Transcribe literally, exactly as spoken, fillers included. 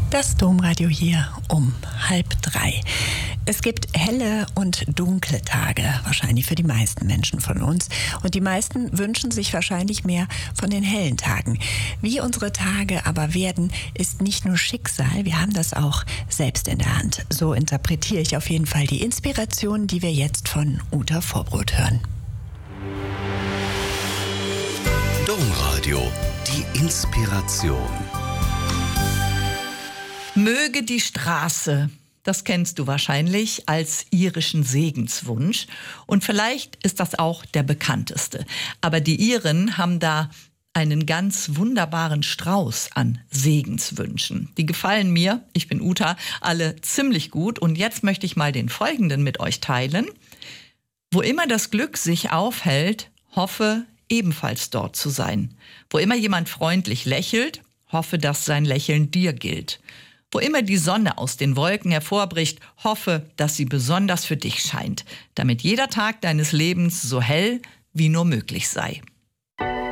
Das Domradio hier um halb drei. Es gibt helle und dunkle Tage, wahrscheinlich für die meisten Menschen von uns. Und die meisten wünschen sich wahrscheinlich mehr von den hellen Tagen. Wie unsere Tage aber werden, ist nicht nur Schicksal, wir haben das auch selbst in der Hand. So interpretiere ich auf jeden Fall die Inspiration, die wir jetzt von Uta Vorbrot hören. Domradio, die Inspiration. Möge die Straße, das kennst du wahrscheinlich als irischen Segenswunsch. Und vielleicht ist das auch der bekannteste. Aber die Iren haben da einen ganz wunderbaren Strauß an Segenswünschen. Die gefallen mir, ich bin Uta, alle ziemlich gut. Und jetzt möchte ich mal den folgenden mit euch teilen. Wo immer das Glück sich aufhält, hoffe ebenfalls dort zu sein. Wo immer jemand freundlich lächelt, hoffe, dass sein Lächeln dir gilt. Wo immer die Sonne aus den Wolken hervorbricht, hoffe, dass sie besonders für dich scheint, damit jeder Tag deines Lebens so hell wie nur möglich sei.